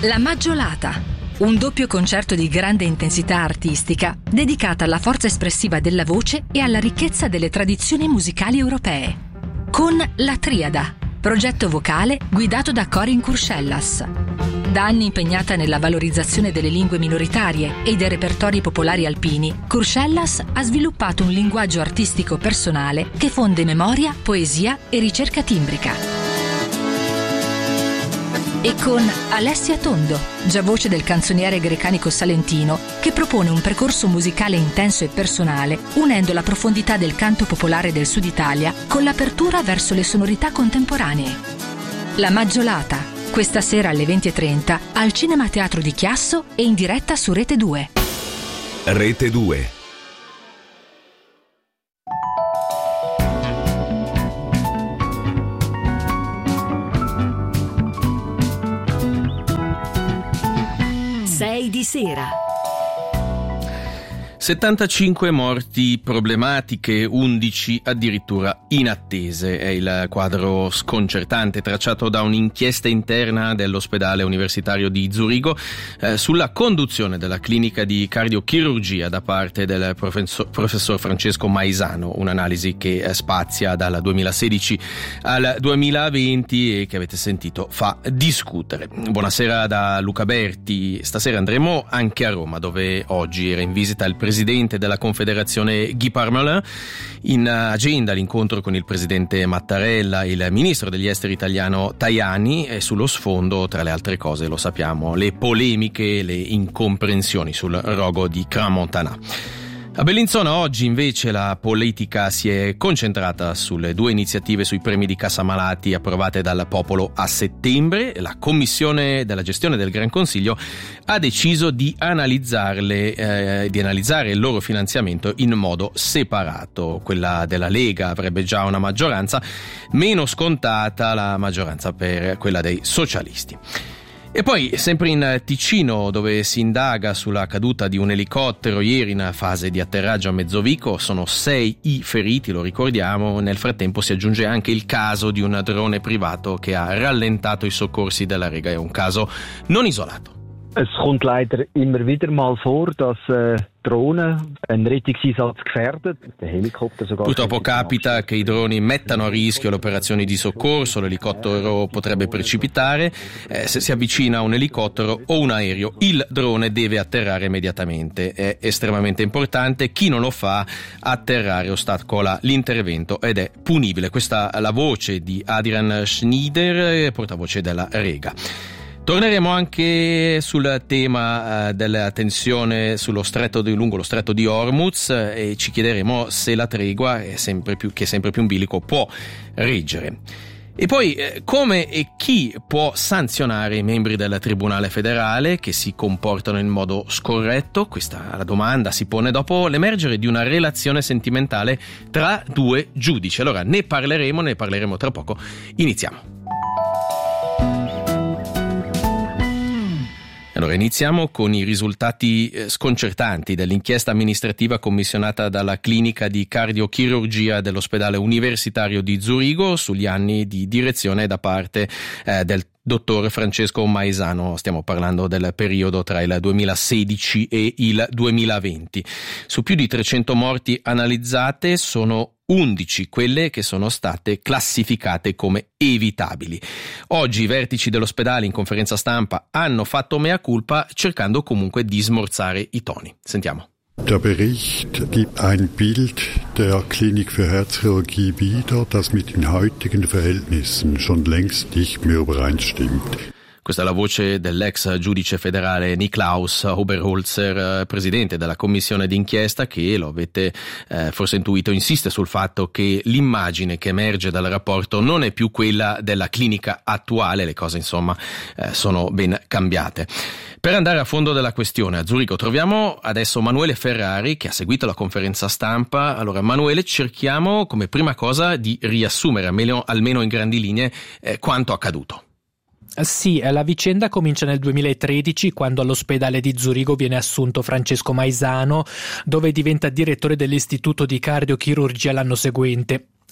La Maggiolata, un doppio concerto di grande intensità artistica dedicata alla forza espressiva della voce e alla ricchezza delle tradizioni musicali europee. Con La Triada, progetto vocale guidato da Corin Curcellas. Da anni impegnata nella valorizzazione delle lingue minoritarie e dei repertori popolari alpini, Curcellas ha sviluppato un linguaggio artistico personale che fonde memoria, poesia e ricerca timbrica. E con Alessia Tondo, già voce del canzoniere grecanico salentino, che propone un percorso musicale intenso e personale, unendo la profondità del canto popolare del Sud Italia con l'apertura verso le sonorità contemporanee. La Maggiolata, questa sera alle 20:30 al Cinema Teatro di Chiasso e in diretta su Rete 2. Rete 2. Di sera. 75 morti problematiche, 11 addirittura inattese. È il quadro sconcertante tracciato da un'inchiesta interna dell'ospedale universitario di Zurigo sulla conduzione della clinica di cardiochirurgia da parte del professor Francesco Maisano, un'analisi che spazia dal 2016 al 2020 e che avete sentito fa discutere. Buonasera da Luca Berti. Stasera andremo anche a Roma, dove oggi era in visita il presidente della Confederazione Guy Parmelin. In agenda l'incontro con il presidente Mattarella e il ministro degli esteri italiano Tajani, e sullo sfondo, tra le altre cose, lo sappiamo, le polemiche, le incomprensioni sul rogo di Crans-Montana. A Bellinzona oggi invece la politica si è concentrata sulle due iniziative sui premi di cassa malati approvate dal popolo a settembre. La Commissione della gestione del Gran Consiglio ha deciso di analizzare il loro finanziamento in modo separato. Quella della Lega avrebbe già una maggioranza, meno scontata la maggioranza per quella dei socialisti. E poi, sempre in Ticino, dove si indaga sulla caduta di un elicottero ieri in fase di atterraggio a Mezzovico, sono 6 i feriti, lo ricordiamo. Nel frattempo si aggiunge anche il caso di un drone privato che ha rallentato i soccorsi della Lega. È un caso non isolato. Es kommt leider immer wieder mal vor, dass Drohnen einen Rettungseinsatz gefährden. Der Helikopter sogar. Purtroppo capita che i droni mettano a rischio le operazioni di soccorso, l'elicottero potrebbe precipitare. Se si avvicina un elicottero o un aereo, il drone deve atterrare immediatamente. È estremamente importante. Chi non lo fa, atterrare ostacola l'intervento ed è punibile. Questa è la voce di Adrian Schneider, portavoce della Lega. Torneremo anche sul tema della tensione lungo lo stretto di Hormuz e ci chiederemo se la tregua, che è sempre più in bilico, può reggere. E poi come e chi può sanzionare i membri del Tribunale federale che si comportano in modo scorretto? Questa la domanda si pone dopo l'emergere di una relazione sentimentale tra due giudici. Allora ne parleremo tra poco. Iniziamo. Allora, iniziamo con i risultati sconcertanti dell'inchiesta amministrativa commissionata dalla clinica di cardiochirurgia dell'ospedale universitario di Zurigo sugli anni di direzione da parte del dottor Francesco Maisano. Stiamo parlando del periodo tra il 2016 e il 2020. Su più di 300 morti analizzate sono 11 quelle che sono state classificate come evitabili. Oggi i vertici dell'ospedale in conferenza stampa hanno fatto mea culpa, cercando comunque di smorzare i toni. Sentiamo. Der Bericht gibt ein Bild der Klinik für Herzchirurgie wieder, das mit den heutigen Verhältnissen schon längst nicht mehr übereinstimmt. Questa è la voce dell'ex giudice federale Niklaus Oberholzer, presidente della commissione d'inchiesta, che, lo avete forse intuito, insiste sul fatto che l'immagine che emerge dal rapporto non è più quella della clinica attuale. Le cose insomma sono ben cambiate. Per andare a fondo della questione, a Zurigo troviamo adesso Manuele Ferrari, che ha seguito la conferenza stampa. Allora Manuele, cerchiamo come prima cosa di riassumere almeno in grandi linee quanto accaduto. Sì, la vicenda comincia nel 2013, quando all'ospedale di Zurigo viene assunto Francesco Maisano, dove diventa direttore dell'Istituto di Cardiochirurgia l'anno seguente.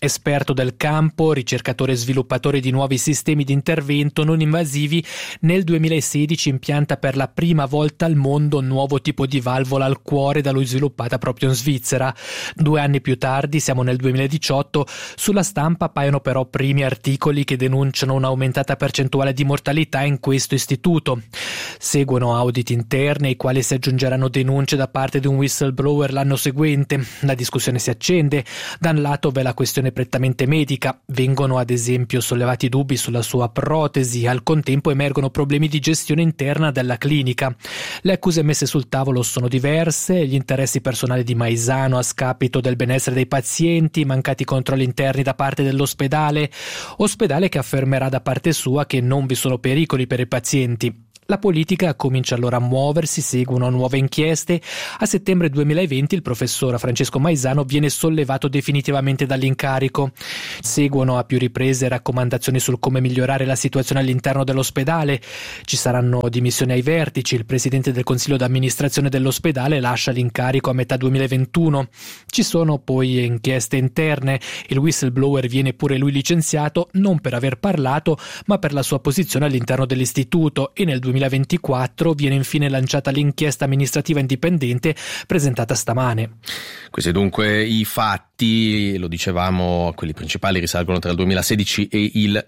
Esperto del campo, ricercatore e sviluppatore di nuovi sistemi di intervento non invasivi, nel 2016 impianta per la prima volta al mondo un nuovo tipo di valvola al cuore da lui sviluppata proprio in Svizzera. 2 anni più tardi, siamo nel 2018, sulla stampa appaiono però primi articoli che denunciano un'aumentata percentuale di mortalità in questo istituto. Seguono audit interni ai quali si aggiungeranno denunce da parte di un whistleblower l'anno seguente. La discussione si accende. Da un lato v'è la questione prettamente medica. Vengono ad esempio sollevati dubbi sulla sua protesi. Al contempo emergono problemi di gestione interna della clinica. Le accuse messe sul tavolo sono diverse: gli interessi personali di Maisano a scapito del benessere dei pazienti, mancati controlli interni da parte dell'ospedale che affermerà da parte sua che non vi sono pericoli per i pazienti. La politica comincia allora a muoversi, seguono nuove inchieste. A settembre 2020 il professor Francesco Maisano viene sollevato definitivamente dall'incarico. Seguono a più riprese raccomandazioni sul come migliorare la situazione all'interno dell'ospedale. Ci saranno dimissioni ai vertici. Il presidente del consiglio d'amministrazione dell'ospedale lascia l'incarico a metà 2021. Ci sono poi inchieste interne. Il whistleblower viene pure lui licenziato, non per aver parlato, ma per la sua posizione all'interno dell'istituto, e nel 2024 viene infine lanciata l'inchiesta amministrativa indipendente presentata stamane. Questi dunque i fatti, lo dicevamo, quelli principali risalgono tra il 2016 e il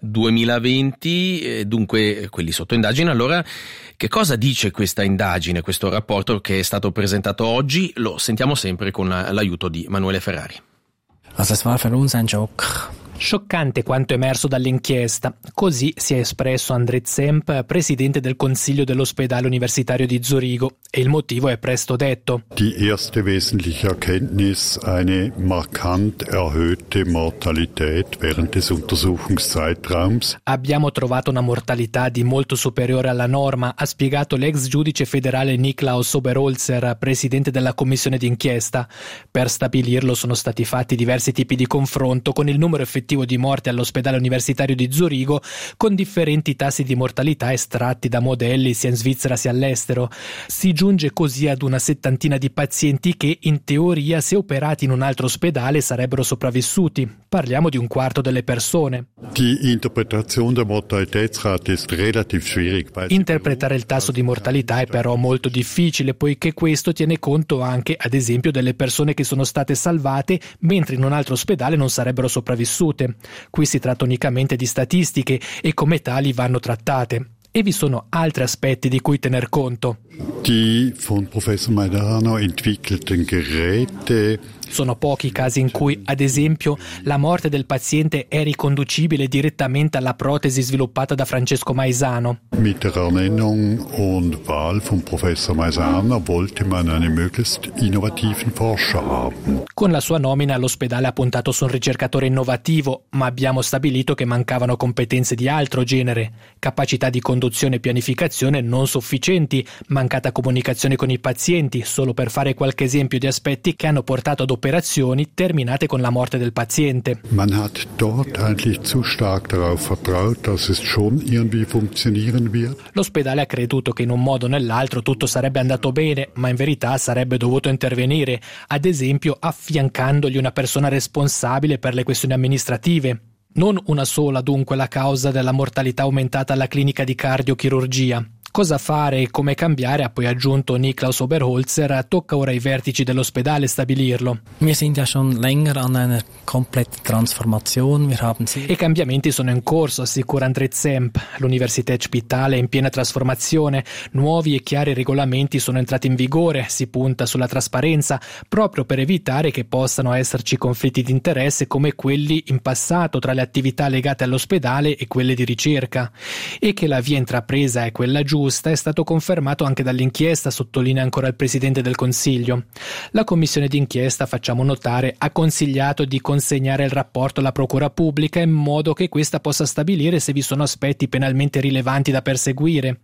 2020, dunque quelli sotto indagine. Allora, che cosa dice questa indagine, questo rapporto che è stato presentato oggi? Lo sentiamo sempre con l'aiuto di Emanuele Ferrari. Also es war für uns ein Schock. Scioccante quanto emerso dall'inchiesta. Così si è espresso André Zemp, presidente del Consiglio dell'ospedale universitario di Zurigo, e il motivo è presto detto. Die erste wesentliche Erkenntnis, eine markant erhöhte Mortalität während des Untersuchungszeitraums. Abbiamo trovato una mortalità di molto superiore alla norma, ha spiegato l'ex giudice federale Niklaus Oberholzer, presidente della commissione d'inchiesta. Per stabilirlo sono stati fatti diversi tipi di confronto con il numero effettivo di morti all'ospedale universitario di Zurigo, con differenti tassi di mortalità estratti da modelli sia in Svizzera sia all'estero. Si giunge così ad una 70 di pazienti che, in teoria, se operati in un altro ospedale sarebbero sopravvissuti. Parliamo di un quarto delle persone. Die Interpretation der Mortalitätsrate ist relativ schwierig. Interpretare il tasso di mortalità è però molto difficile, poiché questo tiene conto anche, ad esempio, delle persone che sono state salvate mentre in un altro ospedale non sarebbero sopravvissute. Qui si tratta unicamente di statistiche e come tali vanno trattate. E vi sono altri aspetti di cui tener conto. Die von Professor Maisano entwickelten Geräte. Sono pochi i casi in cui, ad esempio, la morte del paziente è riconducibile direttamente alla protesi sviluppata da Francesco Maisano. Mit der Ernennung und Wahl von Professor Maisano wollte man einen möglichst innovativen Forscher haben. Con la sua nomina l'ospedale ha puntato su un ricercatore innovativo, ma abbiamo stabilito che mancavano competenze di altro genere, capacità di conduzione e pianificazione non sufficienti, mancata comunicazione con i pazienti, solo per fare qualche esempio di aspetti che hanno portato ad operazioni terminate con la morte del paziente. Man hat dort eigentlich zu stark darauf vertraut, dass es schon irgendwie funktionieren wird. L'ospedale ha creduto che in un modo o nell'altro tutto sarebbe andato bene, ma in verità sarebbe dovuto intervenire, ad esempio affiancandogli una persona responsabile per le questioni amministrative. Non una sola, dunque, la causa della mortalità aumentata alla clinica di cardiochirurgia. Cosa fare e come cambiare, ha poi aggiunto Niklaus Oberholzer, tocca ora ai vertici dell'ospedale stabilirlo. Wir sind ja schon länger an einer kompletten Transformation. Wir haben I cambiamenti sono in corso, assicura André Zemp. L'Università Spitale è in piena trasformazione, nuovi e chiari regolamenti sono entrati in vigore, si punta sulla trasparenza, proprio per evitare che possano esserci conflitti di interesse come quelli in passato tra le attività legate all'ospedale e quelle di ricerca. E che la via intrapresa è quella giusta è stato confermato anche dall'inchiesta, sottolinea ancora il Presidente del Consiglio. La commissione d'inchiesta, facciamo notare, ha consigliato di consegnare il rapporto alla Procura Pubblica in modo che questa possa stabilire se vi sono aspetti penalmente rilevanti da perseguire.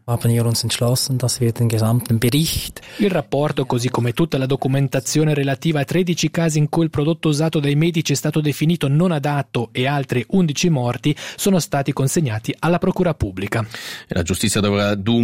Il rapporto, così come tutta la documentazione relativa a 13 casi in cui il prodotto usato dai medici è stato definito non adatto e altri 11 morti, sono stati consegnati alla Procura Pubblica. La giustizia dovrà dunque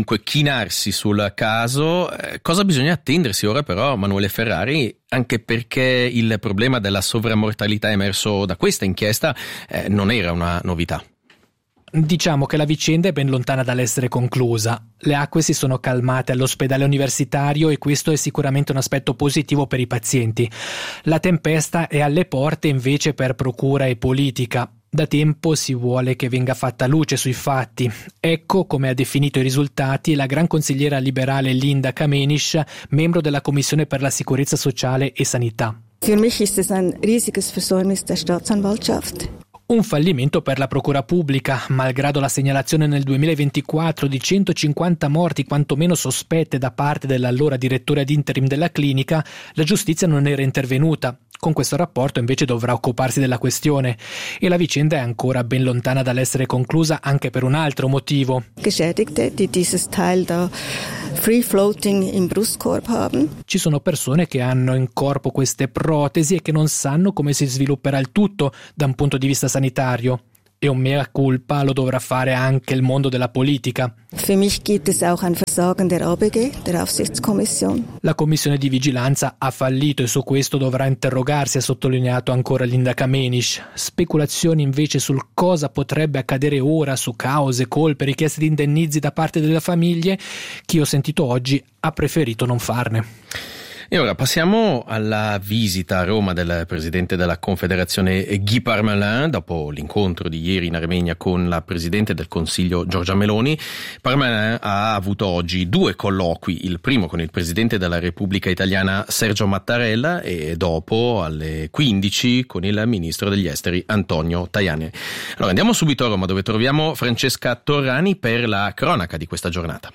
dunque chinarsi sul caso. Cosa bisogna attendersi ora però, Manuele Ferrari, anche perché il problema della sovrammortalità emerso da questa inchiesta non era una novità? Diciamo che la vicenda è ben lontana dall'essere conclusa. Le acque si sono calmate all'ospedale universitario e questo è sicuramente un aspetto positivo per i pazienti. La tempesta è alle porte invece per procura e politica. Da tempo si vuole che venga fatta luce sui fatti. Ecco come ha definito i risultati la gran consigliera liberale Linda Kamenisch, membro della Commissione per la Sicurezza Sociale e Sanità. Für mich ist es ein riesiges Versäumnis der Staatsanwaltschaft. Un fallimento per la procura pubblica, malgrado la segnalazione nel 2024 di 150 morti quantomeno sospette da parte dell'allora direttore ad interim della clinica, la giustizia non era intervenuta. Con questo rapporto invece dovrà occuparsi della questione e la vicenda è ancora ben lontana dall'essere conclusa anche per un altro motivo. Geschädigte, die dieses Teil da free floating im Brustkorb haben. Ci sono persone che hanno in corpo queste protesi e che non sanno come si svilupperà il tutto da un punto di vista sanitario. E un mea culpa lo dovrà fare anche il mondo della politica. Für mich gibt es auch ein Versagen der ABG, der Aufsichtskommission. La commissione di vigilanza ha fallito e su questo dovrà interrogarsi, ha sottolineato ancora Linda Kamenisch. Speculazioni invece sul cosa potrebbe accadere ora su cause, colpe, richieste di indennizi da parte delle famiglie, chi ho sentito oggi ha preferito non farne. E ora passiamo alla visita a Roma del presidente della Confederazione Guy Parmelin dopo l'incontro di ieri in Armenia con la presidente del Consiglio Giorgia Meloni. Parmelin ha avuto oggi 2 colloqui, il primo con il presidente della Repubblica Italiana Sergio Mattarella e dopo alle 15 con il ministro degli esteri Antonio Tajani. Allora andiamo subito a Roma dove troviamo Francesca Torrani per la cronaca di questa giornata.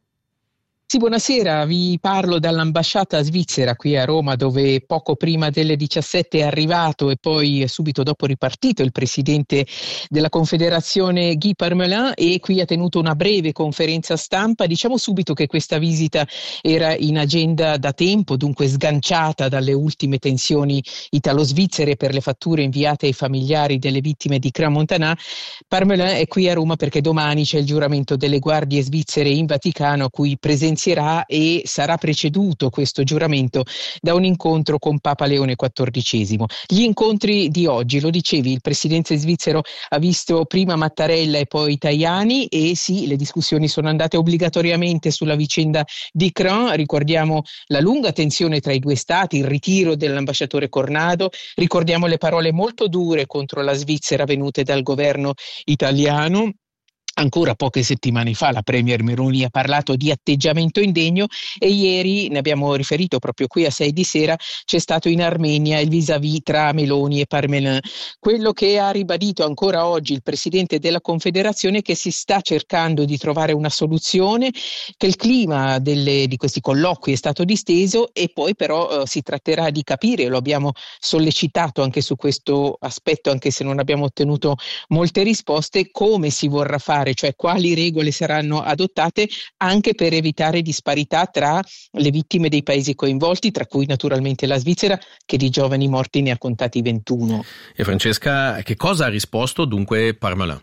Sì, buonasera, vi parlo dall'ambasciata svizzera qui a Roma dove poco prima delle 17 è arrivato e poi subito dopo ripartito il presidente della Confederazione Guy Parmelin e qui ha tenuto una breve conferenza stampa. Diciamo subito che questa visita era in agenda da tempo, dunque sganciata dalle ultime tensioni italo-svizzere per le fatture inviate ai familiari delle vittime di Crans-Montana. Parmelin è qui a Roma perché domani c'è il giuramento delle guardie svizzere in Vaticano a cui presenzierà e sarà preceduto questo giuramento da un incontro con Papa Leone XIV. Gli incontri di oggi, lo dicevi, il presidente svizzero ha visto prima Mattarella e poi Tajani e sì, le discussioni sono andate obbligatoriamente sulla vicenda di Crans. Ricordiamo la lunga tensione tra i due stati, il ritiro dell'ambasciatore Cornado, ricordiamo le parole molto dure contro la Svizzera venute dal governo italiano. Ancora poche settimane fa la premier Meloni ha parlato di atteggiamento indegno e ieri, ne abbiamo riferito proprio qui a 6 di sera, c'è stato in Armenia il vis-à-vis tra Meloni e Parmelin. Quello che ha ribadito ancora oggi il presidente della Confederazione è che si sta cercando di trovare una soluzione, che il clima di questi colloqui è stato disteso e poi però si tratterà di capire, lo abbiamo sollecitato anche su questo aspetto, anche se non abbiamo ottenuto molte risposte, come si vorrà fare, cioè quali regole saranno adottate anche per evitare disparità tra le vittime dei paesi coinvolti, tra cui naturalmente la Svizzera, che di giovani morti ne ha contati 21. E Francesca, che cosa ha risposto dunque Parmelin?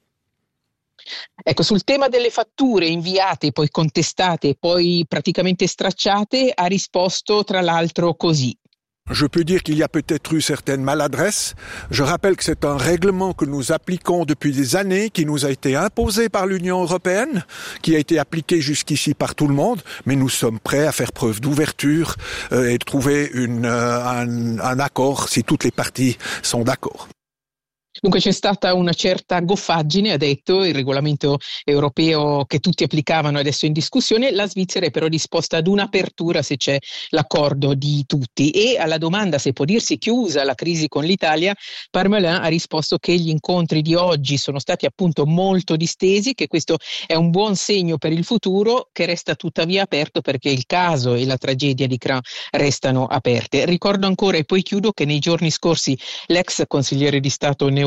Ecco, sul tema delle fatture inviate, poi contestate e poi praticamente stracciate, ha risposto tra l'altro così. Je peux dire qu'il y a peut-être eu certaines maladresses. Je rappelle que c'est un règlement que nous appliquons depuis des années, qui nous a été imposé par l'Union européenne, qui a été appliqué jusqu'ici par tout le monde, mais nous sommes prêts à faire preuve d'ouverture et de trouver un accord si toutes les parties sont d'accord. Dunque c'è stata una certa goffaggine, ha detto, il regolamento europeo che tutti applicavano adesso in discussione, la Svizzera è però disposta ad un'apertura se c'è l'accordo di tutti e alla domanda se può dirsi chiusa la crisi con l'Italia, Parmelin ha risposto che gli incontri di oggi sono stati appunto molto distesi, che questo è un buon segno per il futuro che resta tuttavia aperto perché il caso e la tragedia di Crans restano aperte. Ricordo ancora e poi chiudo che nei giorni scorsi l'ex consigliere di Stato neoconservatore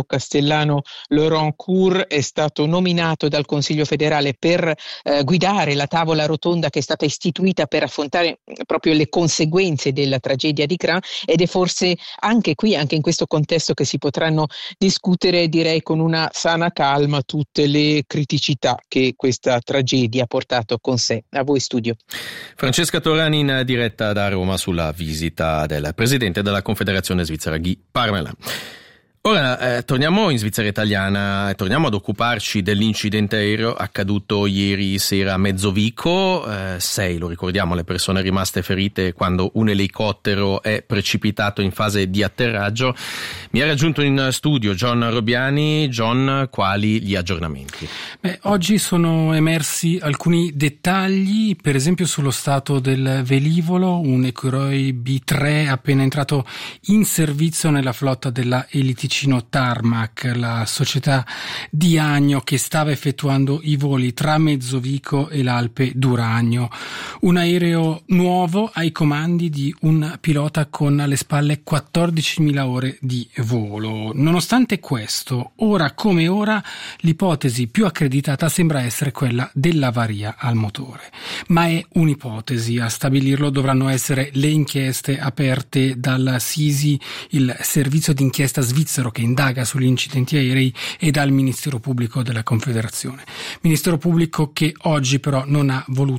Antonio Castellano Laurent-Cour è stato nominato dal Consiglio federale per guidare la tavola rotonda che è stata istituita per affrontare proprio le conseguenze della tragedia di Gran, ed è forse anche in questo contesto che si potranno discutere, direi con una sana calma, tutte le criticità che questa tragedia ha portato con sé. A voi studio. Francesca Torani in diretta da Roma sulla visita del presidente della Confederazione Svizzera Guy Parmelin. Ora torniamo in Svizzera italiana e torniamo ad occuparci dell'incidente aereo accaduto ieri sera a Mezzovico. 6, lo ricordiamo, le persone rimaste ferite quando un elicottero è precipitato in fase di atterraggio. Mi ha raggiunto in studio John Robiani. John, quali gli aggiornamenti? Oggi sono emersi alcuni dettagli, per esempio sullo stato del velivolo, un Ecureuil B3 appena entrato in servizio nella flotta della Eliticino Tarmac, la società di Agno che stava effettuando i voli tra Mezzovico e l'Alpe d'Uragno. Un aereo nuovo ai comandi di un pilota con alle spalle 14.000 ore di volo. Nonostante questo, ora come ora, l'ipotesi più accreditata sembra essere quella dell'avaria al motore. Ma è un'ipotesi, a stabilirlo dovranno essere le inchieste aperte dal SISI, il servizio d'inchiesta svizzero che indaga sugli incidenti aerei, e dal Ministero Pubblico della Confederazione. Ministero Pubblico che oggi però non ha voluto